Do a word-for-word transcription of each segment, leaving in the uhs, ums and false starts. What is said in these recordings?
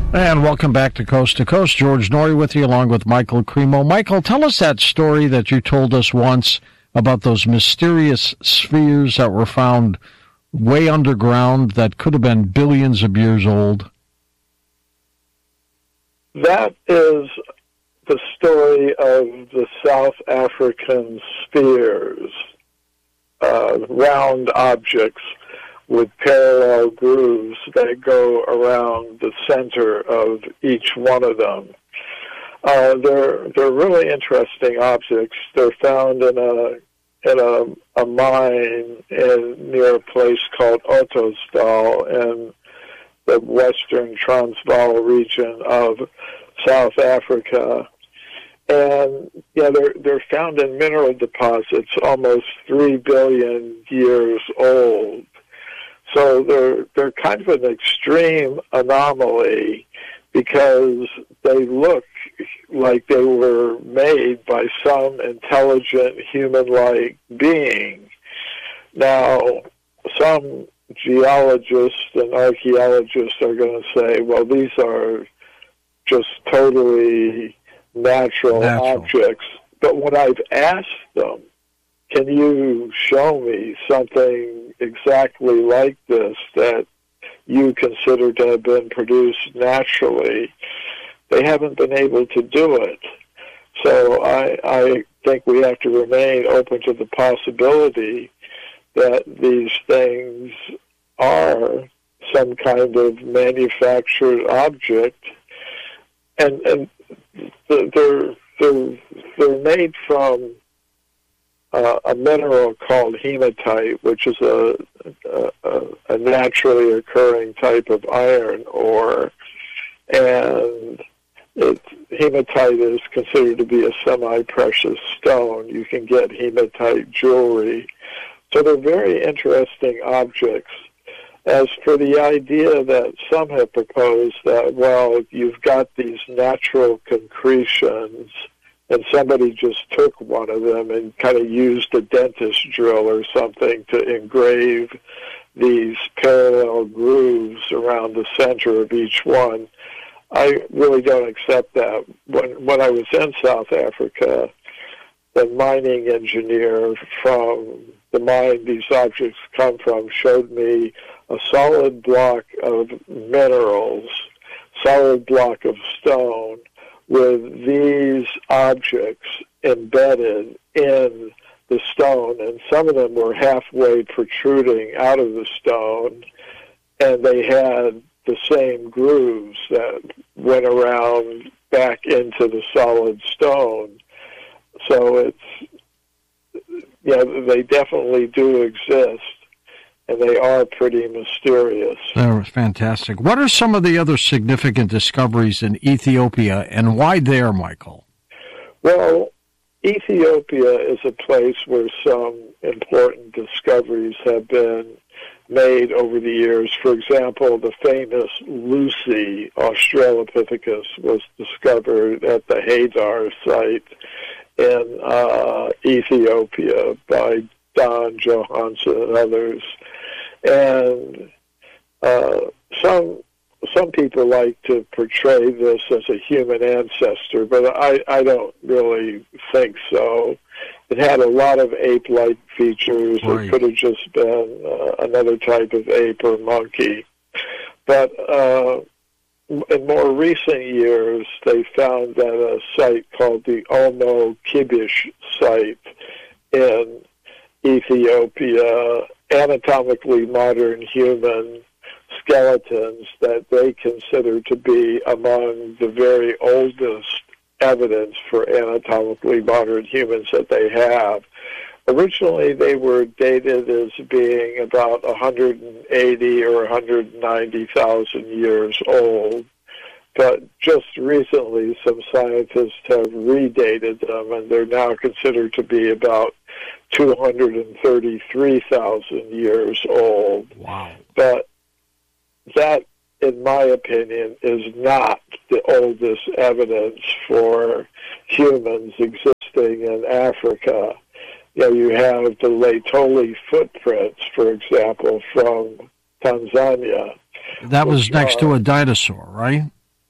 And welcome back to Coast to Coast. George Noory with you, along with Michael Cremo. Michael, tell us that story that you told us once about those mysterious spheres that were found way underground that could have been billions of years old. That is the story of the South African spheres, uh, round objects with parallel grooves that go around the center of each one of them. Uh, they're they're really interesting objects. They're found in a in a, a mine in near a place called Ottosdal in the western Transvaal region of South Africa. And yeah, they're they're found in mineral deposits almost three billion years old. So they're they're kind of an extreme anomaly because they look like they were made by some intelligent human-like being. Now, some geologists and archaeologists are going to say, well, these are just totally natural, natural objects. But when I've asked them, can you show me something exactly like this that you consider to have been produced naturally? They haven't been able to do it. So I, I think we have to remain open to the possibility that these things are some kind of manufactured object, and and they're they're they're made from Uh, a mineral called hematite, which is a, a, a naturally occurring type of iron ore, and it, hematite is considered to be a semi-precious stone. You can get hematite jewelry. So they're very interesting objects. As for the idea that some have proposed that, well, you've got these natural concretions and somebody just took one of them and kind of used a dentist drill or something to engrave these parallel grooves around the center of each one, I really don't accept that. When when I was in South Africa, the mining engineer from the mine these objects come from showed me a solid block of minerals, solid block of stone, with these objects embedded in the stone, and some of them were halfway protruding out of the stone, and they had the same grooves that went around back into the solid stone. So it's, yeah, they definitely do exist, and they are pretty mysterious. They're fantastic. What are some of the other significant discoveries in Ethiopia, and why there, Michael? Well, Ethiopia is a place where some important discoveries have been made over the years. For example, the famous Lucy Australopithecus was discovered at the Hadar site in uh, Ethiopia by Don Johansson and others. And uh, some some people like to portray this as a human ancestor, but I, I don't really think so. It had a lot of ape-like features. Right. It could have just been uh, another type of ape or monkey. But uh, in more recent years, they found that a site called the Omo Kibish site in Ethiopia, anatomically modern human skeletons that they consider to be among the very oldest evidence for anatomically modern humans that they have. Originally, they were dated as being about one hundred eighty or one hundred ninety thousand years old. But just recently, some scientists have redated them, and they're now considered to be about two hundred thirty-three thousand years old. Wow. But that, in my opinion, is not the oldest evidence for humans existing in Africa. You know, you have the Laetoli footprints, for example, from Tanzania. That was next are, to a dinosaur, right?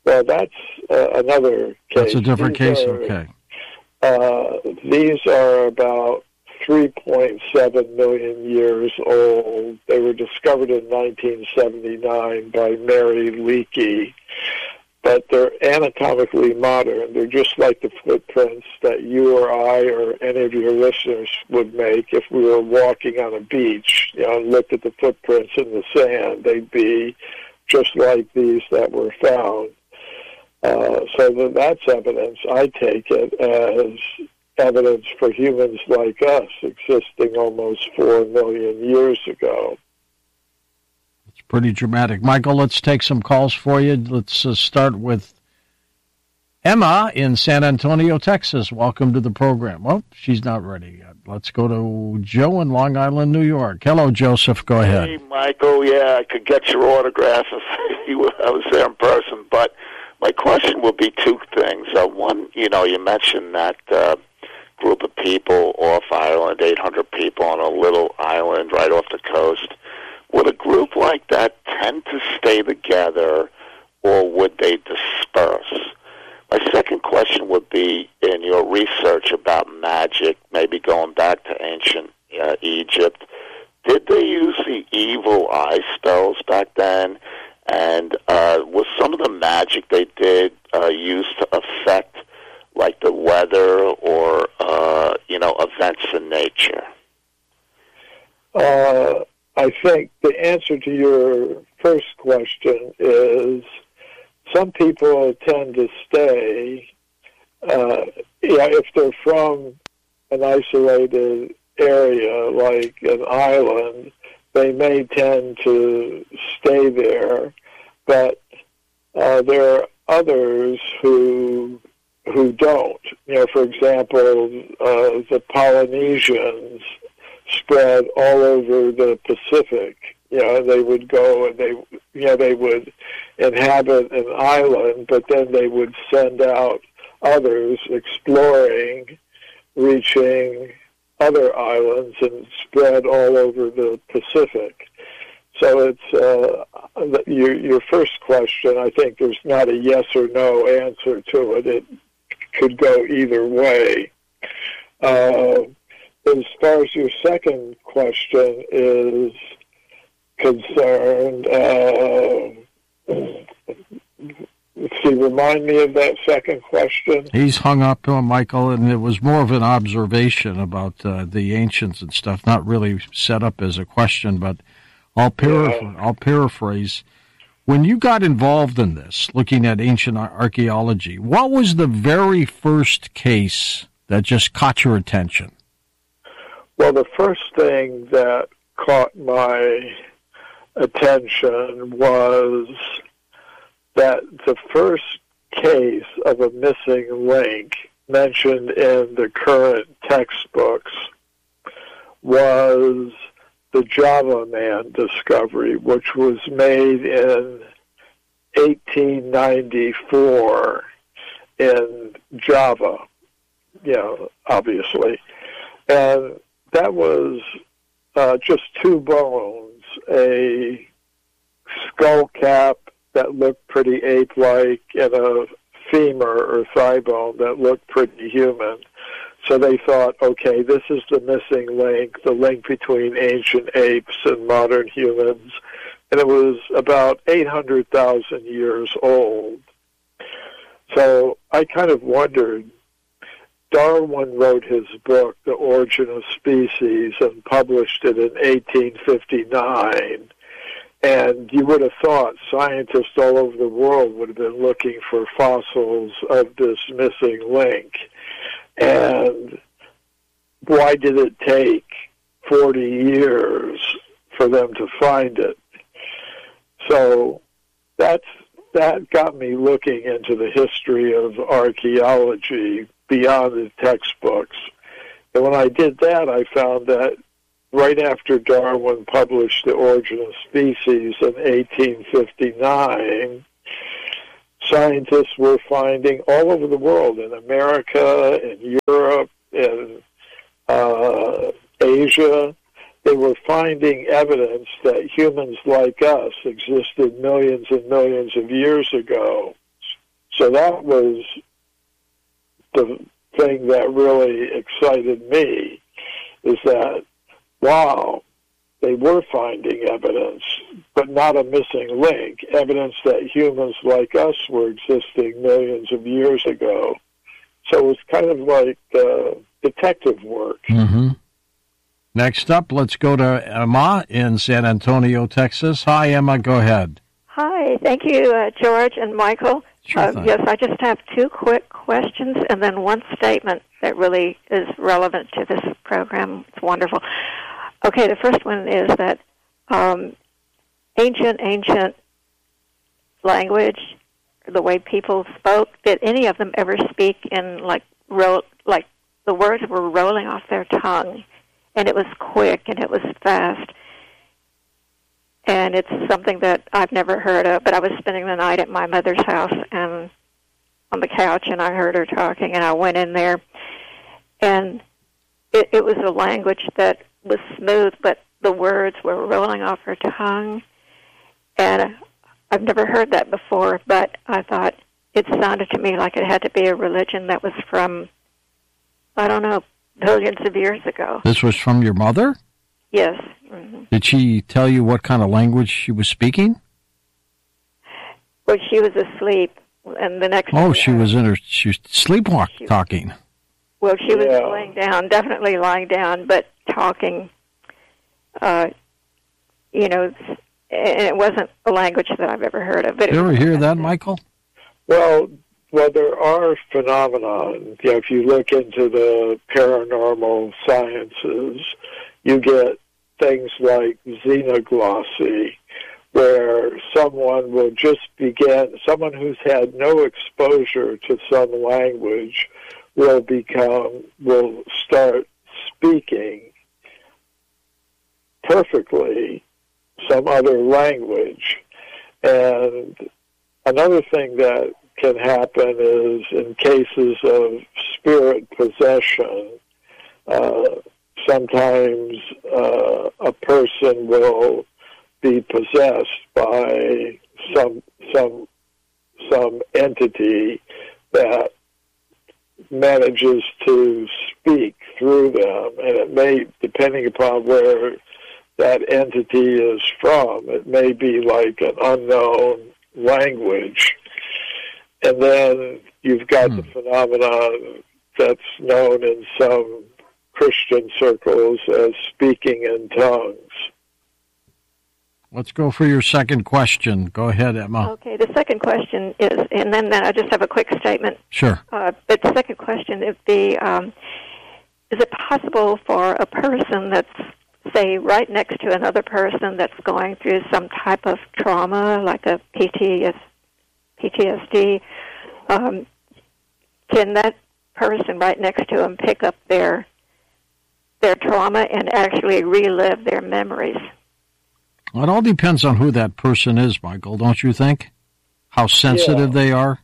Well, that's uh, another case. That's a different these case, are, okay. Uh, these are about three point seven million years old. They were discovered in nineteen seventy-nine by Mary Leakey, but they're anatomically modern. They're just like the footprints that you or I or any of your listeners would make if we were walking on a beach, you know, and looked at the footprints in the sand. They'd be just like these that were found. Uh, so that that's evidence. I take it as evidence for humans like us existing almost four million years ago. It's pretty dramatic. Michael, let's take some calls for you. Let's uh, start with Emma in San Antonio, Texas. Welcome to the program. Well, she's not ready yet. Let's go to Joe in Long Island, New York. Hello, Joseph. Go ahead. Hey, Michael. Yeah, I could get your autograph if you were, I was there in person, but my question would be two things. Uh, one, you know, you mentioned that uh, group of people off Ireland, eight hundred people on a little island right off the coast. Would a group like that tend to stay together, or would they disperse? My second question would be, in your research about magic, maybe going back to ancient uh, Egypt, did they use the evil eye spells back then? And uh, was some of the magic they did uh, used to affect, like, the weather or, uh, you know, events in nature? Uh, I think the answer to your first question is some people tend to stay, uh, yeah, if they're from an isolated area like an island, they may tend to stay there, but uh, there are others who who don't. You know, for example, uh, the Polynesians spread all over the Pacific. You know, they would go and they, you know, they would inhabit an island, but then they would send out others exploring, reaching other islands and spread all over the Pacific. So it's uh, your, your first question. I think there's not a yes or no answer to it. It could go either way. Uh, as far as your second question is concerned, uh, let's see, remind me of that second question. He's hung up on Michael, and it was more of an observation about uh, the ancients and stuff, not really set up as a question, but I'll, paraphr- yeah. I'll paraphrase. When you got involved in this, looking at ancient archaeology, what was the very first case that just caught your attention? Well, the first thing that caught my attention was that the first case of a missing link mentioned in the current textbooks was the Java Man discovery, which was made in eighteen ninety-four in Java, you know, obviously. And that was uh, just two bones, a skull cap that looked pretty ape-like and a femur or thigh bone that looked pretty human. So they thought, okay, this is the missing link, the link between ancient apes and modern humans. And it was about eight hundred thousand years old. So I kind of wondered, Darwin wrote his book, The Origin of Species, and published it in eighteen fifty-nine. And you would have thought scientists all over the world would have been looking for fossils of this missing link. And why did it take forty years for them to find it? So that's, that got me looking into the history of archaeology beyond the textbooks. And when I did that, I found that right after Darwin published The Origin of Species in eighteen fifty-nine, scientists were finding all over the world, in America, in Europe, in uh, Asia, they were finding evidence that humans like us existed millions and millions of years ago. So that was the thing that really excited me, is that, wow, they were finding evidence, but not a missing link, evidence that humans like us were existing millions of years ago. So it was kind of like uh, detective work. Mm-hmm. Next up, let's go to Emma in San Antonio, Texas. Hi, Emma. Go ahead. Hi. Thank you, uh, George and Michael. Sure uh, thing. yes, I just have two quick questions and then one statement that really is relevant to this program. It's wonderful. Okay, the first one is that um, ancient, ancient language, the way people spoke, did any of them ever speak in, like, ro- like the words were rolling off their tongue, and it was quick and it was fast? And it's something that I've never heard of, but I was spending the night at my mother's house and on the couch, and I heard her talking, and I went in there, and it, it was a language that was smooth, but the words were rolling off her tongue, and I've never heard that before, but I thought it sounded to me like it had to be a religion that was from, I don't know, billions of years ago. This was from your mother? Yes. Mm-hmm. Did she tell you what kind of language she was speaking? Well, she was asleep, and the next Oh, day, she was in her, she was sleepwalk She- talking. Well, she was Yeah. lying down, definitely lying down, but talking, uh, you know, and it wasn't a language that I've ever heard of. But Did you it ever was hear that, Michael? Well, well, there are phenomena. You know, if you look into the paranormal sciences, you get things like xenoglossy, where someone will just begin, someone who's had no exposure to some language will become, will start speaking perfectly some other language. And another thing that can happen is in cases of spirit possession, uh, sometimes uh, a person will be possessed by some some some entity that manages to speak through them, and it may, depending upon where that entity is from, it may be like an unknown language. And then you've got Hmm. the phenomenon that's known in some Christian circles as speaking in tongues. Let's go for your second question. Go ahead, Emma. Okay, the second question is, and then, then I just have a quick statement. Sure. Uh, but the second question is the, um, is it possible for a person that's, say, right next to another person that's going through some type of trauma, like a P T S, P T S D, um, can that person right next to them pick up their their trauma and actually relive their memories? Well, it all depends on who that person is, Michael, don't you think? How sensitive Yeah. they are?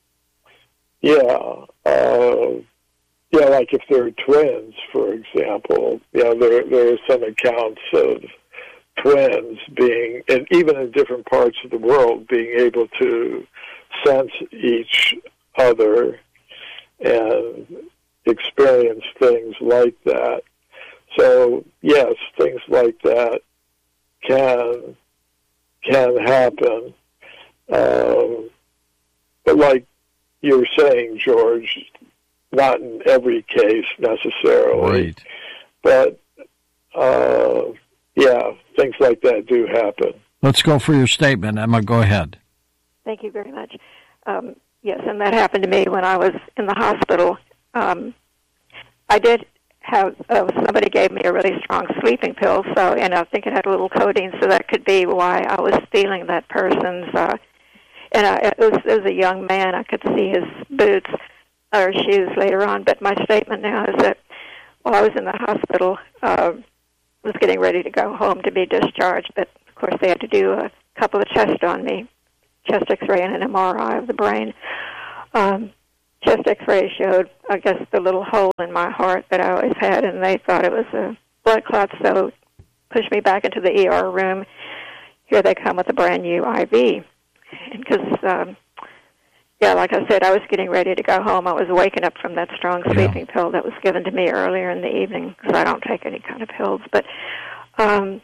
Yeah. Uh, yeah, like if they're twins, for example, you know, there, there are some accounts of twins being, and even in different parts of the world, being able to sense each other and experience things like that. So, yes, things like that can can happen. Um, but like you were saying, George, not in every case necessarily. Right. But, uh, yeah, things like that do happen. Let's go for your statement, Emma. Go ahead. Thank you very much. Um, yes, and that happened to me when I was in the hospital. Um, I did have, uh, somebody gave me a really strong sleeping pill, so, and I think it had a little codeine, so that could be why I was feeling that person's, uh, and I, it, was, it was a young man. I could see his boots or shoes later on, but my statement now is that while I was in the hospital, uh, was getting ready to go home to be discharged, but of course they had to do a couple of tests on me, chest X-ray and an M R I of the brain. Um, chest X-ray showed, I guess, the little hole in my heart that I always had, and they thought it was a blood clot, so pushed me back into the E R room. Here they come with a brand new I V, because um, yeah, like I said, I was getting ready to go home. I was waking up from that strong sleeping yeah. pill that was given to me earlier in the evening, because I don't take any kind of pills. But um,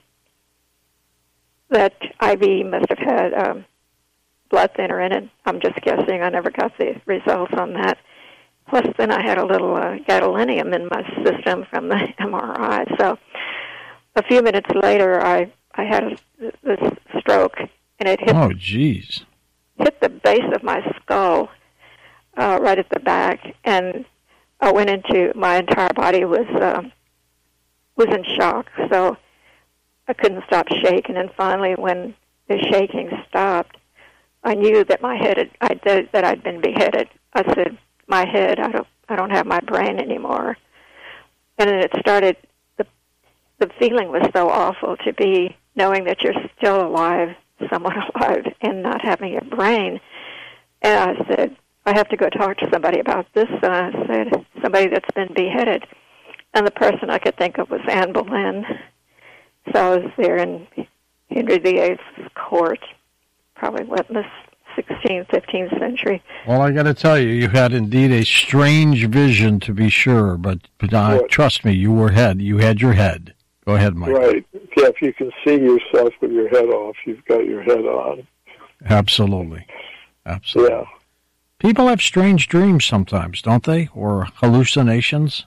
that I V must have had um, blood thinner in it. I'm just guessing. I never got the results on that. Plus, then I had a little uh, gadolinium in my system from the M R I. So a few minutes later, I, I had a, this stroke, and it hit, oh, geez. hit the base of my skull uh, right at the back, and I went into, my entire body was uh, was in shock, so I couldn't stop shaking. And finally, when the shaking stopped, I knew that my head had, I did, that I'd been beheaded. I said, "My head, I don't, I don't have my brain anymore." And then it started. the The feeling was so awful to be knowing that you're still alive, somewhat alive, and not having your brain. And I said, "I have to go talk to somebody about this." And I said, "Somebody that's been beheaded." And the person I could think of was Anne Boleyn. So I was there in Henry the Eighth's court, probably what, in the sixteenth, fifteenth century. Well, I got to tell you, you had indeed a strange vision, to be sure, but, but uh, trust me, you were head. You had your head. Go ahead, Mike. Right. Yeah, if you can see yourself with your head off, you've got your head on. Absolutely. Absolutely. Yeah. People have strange dreams sometimes, don't they? Or hallucinations?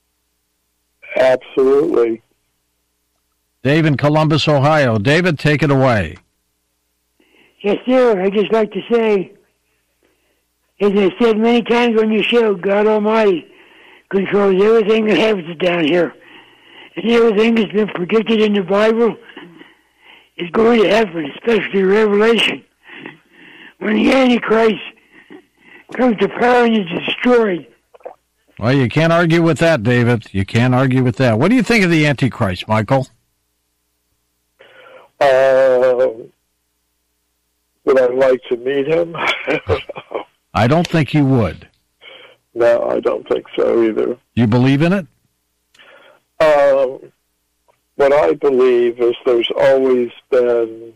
Absolutely. Dave in Columbus, Ohio. David, take it away. Yes, sir. I'd just like to say, as I said many times on your show, God Almighty controls everything that happens down here. And everything that's been predicted in the Bible is going to happen, especially Revelation. When the Antichrist comes to power and is destroyed. Well, you can't argue with that, David. You can't argue with that. What do you think of the Antichrist, Michael? Uh, would I like to meet him? I don't think you would. No, I don't think so either. You believe in it? Uh, what I believe is there's always been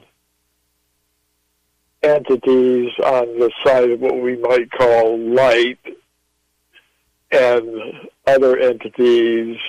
entities on the side of what we might call light and other entities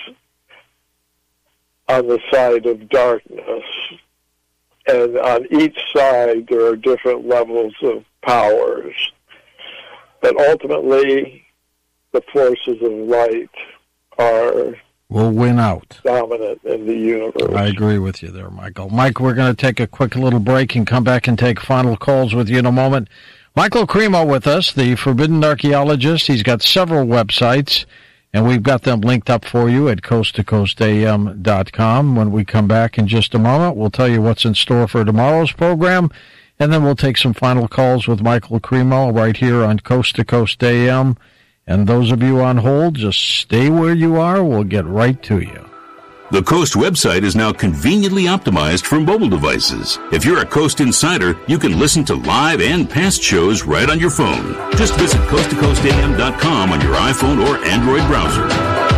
on the side of darkness. And on each side, there are different levels of powers. But ultimately, the forces of light are will win out. Dominant in the universe. I agree with you there, Michael. Mike, we're going to take a quick little break and come back and take final calls with you in a moment. Michael Cremo with us, the Forbidden Archaeologist. He's got several websites, and we've got them linked up for you at coast to coast a m dot com. When we come back in just a moment, we'll tell you what's in store for tomorrow's program, and then we'll take some final calls with Michael Cremo right here on Coast to Coast A M. And those of you on hold, just stay where you are. We'll get right to you. The Coast website is now conveniently optimized for mobile devices. If you're a Coast insider, you can listen to live and past shows right on your phone. Just visit coast to coast a m dot com on your iPhone or Android browser.